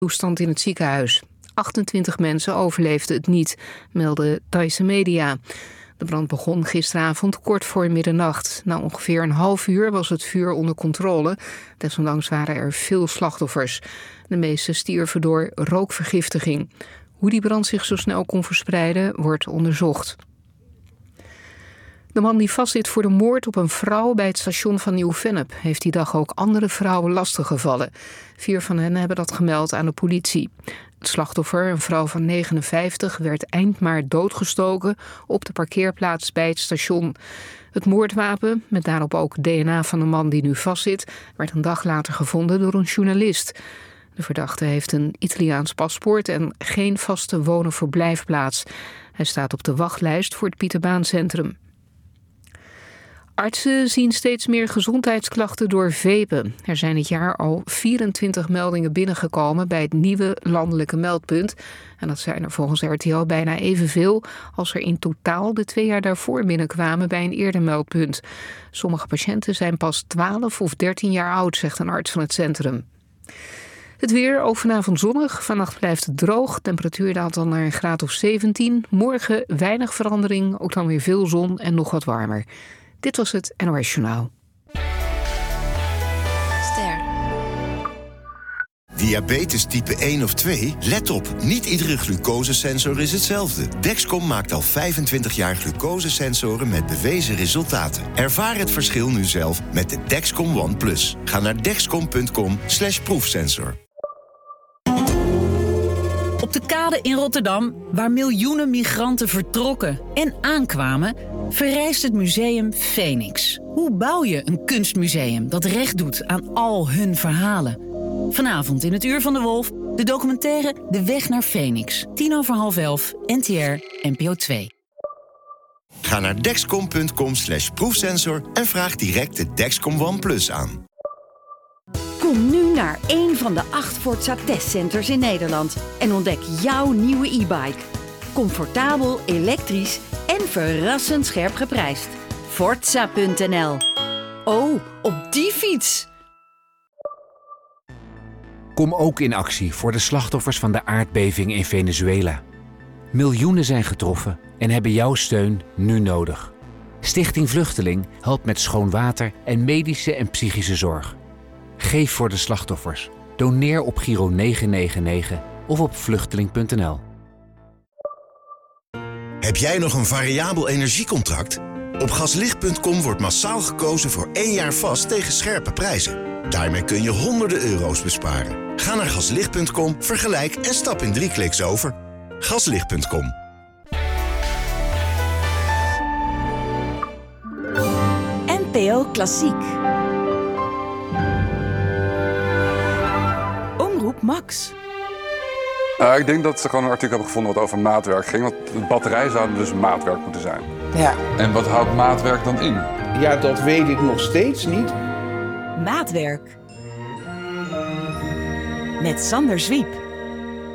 Toestand in het ziekenhuis. 28 mensen overleefden het niet, melden Thaise media. De brand begon gisteravond kort voor middernacht. Na ongeveer een half uur was het vuur onder controle. Desondanks waren er veel slachtoffers. De meeste stierven door rookvergiftiging. Hoe die brand zich zo snel kon verspreiden, wordt onderzocht. De man die vastzit voor de moord op een vrouw bij het station van Nieuw-Vennep heeft die dag ook andere vrouwen lastiggevallen. 4 van hen hebben dat gemeld aan de politie. Het slachtoffer, een vrouw van 59, werd eind maart doodgestoken op de parkeerplaats bij het station. Het moordwapen, met daarop ook DNA van de man die nu vastzit, werd een dag later gevonden door een journalist. De verdachte heeft een Italiaans paspoort en geen vaste woon- of verblijfplaats. Hij staat op de wachtlijst voor het Pieterbaancentrum. Artsen zien steeds meer gezondheidsklachten door vapen. Er zijn dit jaar al 24 meldingen binnengekomen bij het nieuwe landelijke meldpunt. En dat zijn er volgens RTL bijna evenveel als er in totaal de 2 jaar daarvoor binnenkwamen bij een eerder meldpunt. Sommige patiënten zijn pas 12 of 13 jaar oud, zegt een arts van het centrum. Het weer, ook vanavond zonnig. Vannacht blijft het droog. Temperatuur daalt dan naar een graad of 17. Morgen weinig verandering, ook dan weer veel zon en nog wat warmer. Dit was het NOS Journaal. Diabetes type 1 of 2? Let op, niet iedere glucosesensor is hetzelfde. Dexcom maakt al 25 jaar glucosesensoren met bewezen resultaten. Ervaar het verschil nu zelf met de Dexcom ONE+. Ga naar dexcom.com/proefsensor. Op de kade in Rotterdam, waar miljoenen migranten vertrokken en aankwamen, verrijst het museum Phoenix. Hoe bouw je een kunstmuseum dat recht doet aan al hun verhalen? Vanavond in het Uur van de Wolf, de documentaire De Weg naar Phoenix. 11:10, NTR, NPO 2. Ga naar dexcom.com/proefsensor en vraag direct de Dexcom ONE+ aan. Kom nu naar een van de 8 Forza testcenters in Nederland en ontdek jouw nieuwe e-bike. Comfortabel, elektrisch en verrassend scherp geprijsd. Forza.nl. Oh, op die fiets! Kom ook in actie voor de slachtoffers van de aardbeving in Venezuela. Miljoenen zijn getroffen en hebben jouw steun nu nodig. Stichting Vluchteling helpt met schoon water en medische en psychische zorg. Geef voor de slachtoffers. Doneer op Giro 999 of op vluchteling.nl. Heb jij nog een variabel energiecontract? Op gaslicht.com wordt massaal gekozen voor 1 jaar vast tegen scherpe prijzen. Daarmee kun je honderden euro's besparen. Ga naar gaslicht.com, vergelijk en stap in 3 kliks over. Gaslicht.com. NPO Klassiek. Omroep Max. Ik denk dat ze gewoon een artikel hebben gevonden wat over maatwerk ging. Want de batterij zou dus maatwerk moeten zijn. Ja. En wat houdt maatwerk dan in? Ja, dat weet ik nog steeds niet. Maatwerk. Met Sander Zwiep.